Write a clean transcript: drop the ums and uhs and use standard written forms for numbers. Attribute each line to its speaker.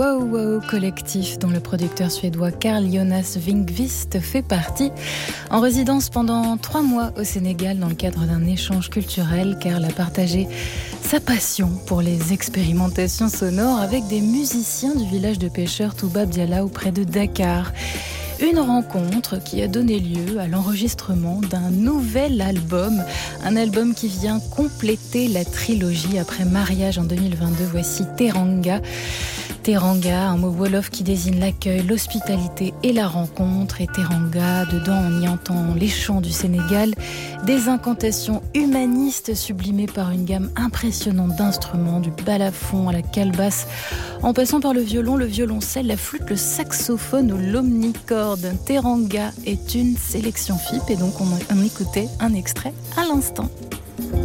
Speaker 1: Wow Wow collectif dont le producteur suédois Carl Jonas Winkvist fait partie. En résidence pendant 3 mois au Sénégal dans le cadre d'un échange culturel, Carl a partagé sa passion pour les expérimentations sonores avec des musiciens du village de pêcheurs Toubab Dialaw près de Dakar. Une rencontre qui a donné lieu à l'enregistrement d'un nouvel album. Un album qui vient compléter la trilogie après Mariage en 2022. Voici Teranga. Teranga, un mot wolof qui désigne l'accueil, l'hospitalité et la rencontre. Et Teranga, dedans on y entend les chants du Sénégal, des incantations humanistes sublimées par une gamme impressionnante d'instruments, du balafon à la calebasse, en passant par le violon, le violoncelle, la flûte, le saxophone ou l'omnicorde. Teranga est une sélection FIP et donc on écoutait un extrait à l'instant.